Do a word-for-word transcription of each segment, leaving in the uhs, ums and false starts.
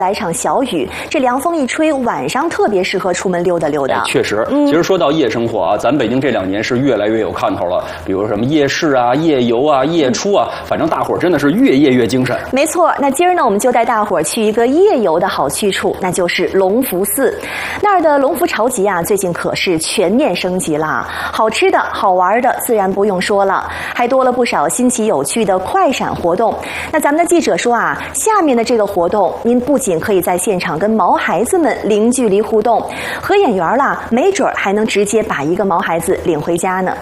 来场小雨，这凉风一吹，晚上特别适合出门溜达溜达。 哎、确实，其实说到夜生活啊，咱北京这两年是越来越有看头了。比如什么夜市啊、夜游啊、夜出啊，反正大伙儿真的是越夜越精神。 没错，那今儿呢，我们就带大伙儿去一个夜游的好去处，那就是隆福寺。那儿的隆福潮集啊，最近可是全面升级了，好吃的好玩的自然不用说了，还多了不少新奇有趣的快闪活动。那咱们的记者说啊，下面的这个活动，您不仅可以在现场跟毛孩子们零距离互动，合眼缘啦，没准还能直接把一个毛孩子领回家呢。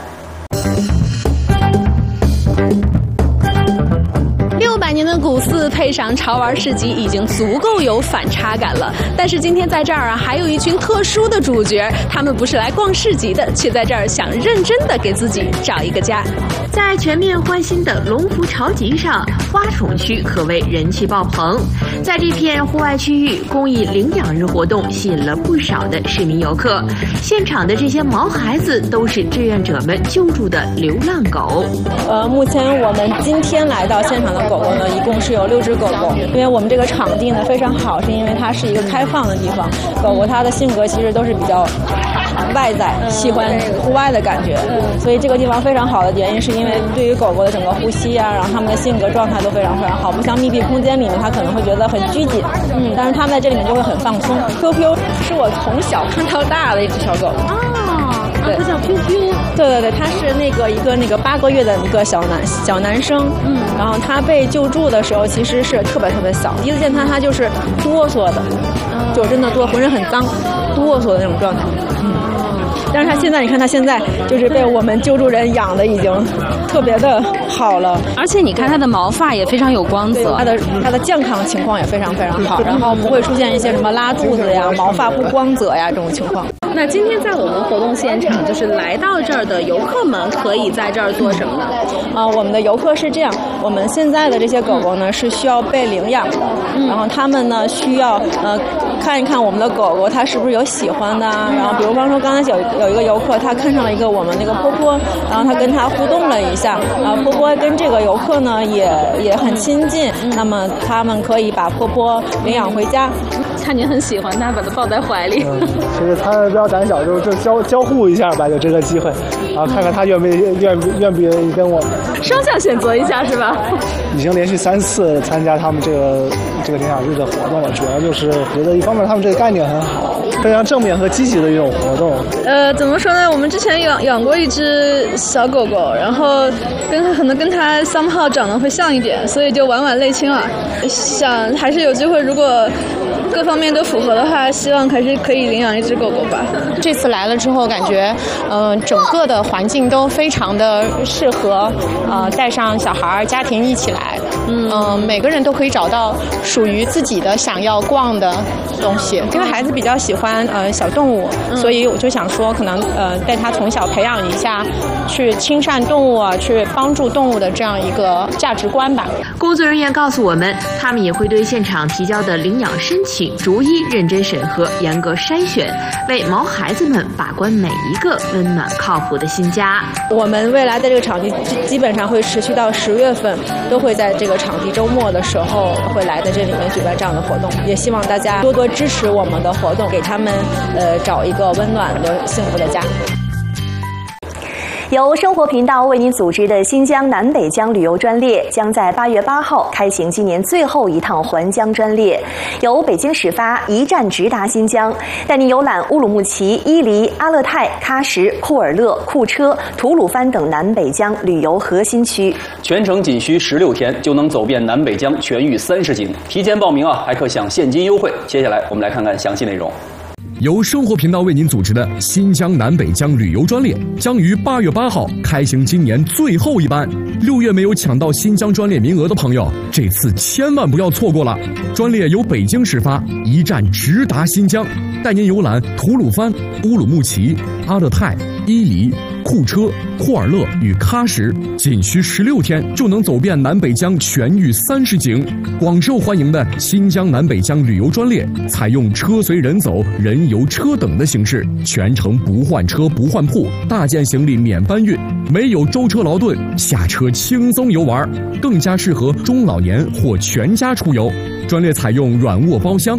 六百年的古寺配上潮玩市集，已经足够有反差感了。但是今天在这儿啊，还有一群特殊的主角，他们不是来逛市集的，却在这儿想认真的给自己找一个家。 在全面换新的隆福潮集上，花宠区可谓人气爆棚。在这片户外区域，公益领养日活动吸引了不少的市民游客。现场的这些毛孩子都是志愿者们救助的流浪狗。 呃，目前我们今天来到现场的狗狗呢，一共是有六只狗狗。因为我们这个场地呢非常好，是因为它是一个开放的地方。狗狗它的性格其实都是比较外在，喜欢户外的感觉，所以这个地方非常好的原因是因为对于狗狗的整个呼吸啊，然后它们的性格状态都非常非常好，不像密闭空间里面它可能会觉得很拘谨，嗯，但是它们在这里面就会很放松。Q Q 是我从小看到大的一只小狗。 哦， 对， 它叫 Q Q。 对对对，他是那个一个那个八个月的一个小男小男生，嗯，然后他被救助的时候其实是特别特别小，第一次见他他就是哆嗦的，嗯、就真的哆，浑身很脏，哆嗦的那种状态。嗯，但是他现在，你看他现在就是被我们救助人养的已经特别的好了， 而且你看他的毛发也非常有光泽， 他的他的健康情况也非常非常好，然后不会出现一些什么拉肚子呀、毛发不光泽呀这种情况。 那今天在我们活动现场，就是来到这儿的游客们可以在这儿做什么呢？ 啊、呃，我们的游客是这样，我们现在的这些狗狗呢是需要被领养的，嗯、然后他们呢需要呃看一看我们的狗狗它是不是有喜欢的啊，然后比如方说刚才有有一个游客他看上了一个我们那个波波，然后他跟他互动了一下，然后波波跟这个游客呢也也很亲近，那么他们可以把波波领养回家。 看你很喜欢他，把他抱在怀里。 嗯，其实他比较胆小，就就交交互一下吧，有这个机会，然后看看他愿不愿愿不愿意跟我们双向选择一下是吧？ 已经连续三次参加他们这个这个领养日的活动了，主要就是觉得一方面他们这个概念很好，非常正面和积极的一种活动。 呃，怎么说呢？我们之前养养过一只小狗狗，然后跟可能跟它 somehow 长得会像一点，所以就晚晚类亲了。想还是有机会，如果各方面都符合的话，希望还是可以领养一只狗狗吧。 这次来了之后，感觉嗯、呃，整个的环境都非常的适合，呃，带上小孩家庭一起来，嗯、呃，每个人都可以找到属于自己的想要逛的东西。因为孩子比较喜欢呃小动物，嗯、所以我就想说，可能呃带他从小培养一下去亲善动物啊，去帮助动物的这样一个价值观吧。 工作人员告诉我们，他们也会对现场提交的领养申请逐一认真审核，严格筛选，为毛孩子们把关每一个温暖靠谱的新家。 我们未来的这个场地基本上会持续到十月份，都会在这个场地周末的时候会来在这里面举办这样的活动，也希望大家多多支持我们的活动，给他们呃找一个温暖的幸福的家。 由生活频道为您组织的新疆南北疆旅游专列将在八月八号开行今年最后一趟环疆专列，由北京始发，一站直达新疆，带您游览乌鲁木齐、伊犁、阿勒泰、喀什、库尔勒、库车、吐鲁番等南北疆旅游核心区。 全程仅需十六天就能走遍南北疆全域三十景，提前报名啊还可享现金优惠。接下来我们来看看详细内容。 由生活频道为您组织的新疆南北疆旅游专列将于八月八号开行今年最后一班。六月没有抢到新疆专列名额的朋友，这次千万不要错过了。专列由北京始发，一站直达新疆，带您游览吐鲁番、乌鲁木齐、阿勒泰、伊犁、 库车、库尔勒与喀什，仅需十六天就能走遍南北疆全域三十景。广受欢迎的新疆南北疆旅游专列，采用车随人走、人游车等的形式，全程不换车不换铺，大件行李免搬运，没有舟车劳顿，下车轻松游玩，更加适合中老年或全家出游。专列采用软卧包厢。